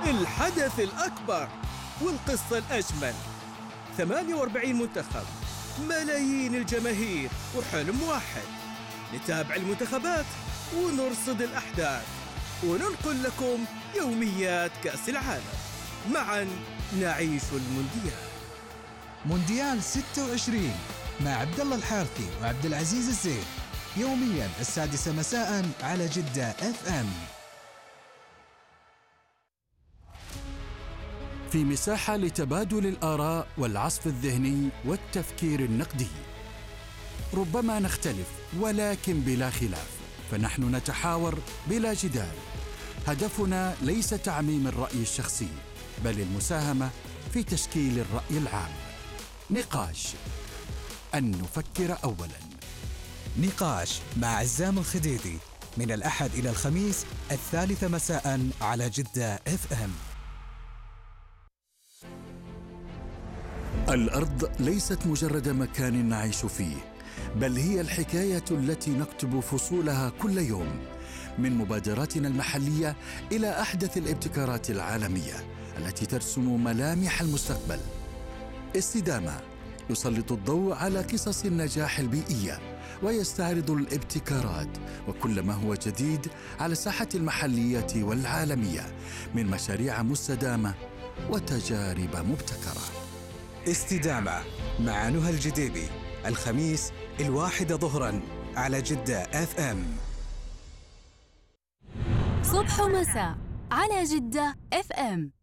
الحدث الأكبر والقصة الأجمل. 48 منتخب، ملايين الجماهير، وحلم واحد: نتابع المنتخبات ونرصد الأحداث وننقل لكم يوميات كأس العالم. معاً نعيش المونديال. مونديال 26 مع عبد الله الحارثي وعبد العزيز الزين، يومياً 6 مساء على جدة FM. في مساحة لتبادل الآراء والعصف الذهني والتفكير النقدي. ربما نختلف ولكن بلا خلاف، فنحن نتحاور بلا جدال. هدفنا ليس تعميم الرأي الشخصي، بل المساهمة في تشكيل الرأي العام. نقاش، أن نفكر أولاً. نقاش مع عزام الخديدي من الأحد إلى الخميس 3 مساء على جدة FM. الأرض ليست مجرد مكان نعيش فيه، بل هي الحكاية التي نكتب فصولها كل يوم، من مبادراتنا المحلية إلى أحدث الابتكارات العالمية التي ترسم ملامح المستقبل. استدامة يسلط الضوء على قصص النجاح البيئية ويستعرض الابتكارات وكل ما هو جديد على الساحة المحلية والعالمية من مشاريع مستدامة وتجارب مبتكرة. استدامة مع نهى الجديبي، الخميس 1 ظهراً على جدة FM. صبح ومساء على جدة FM.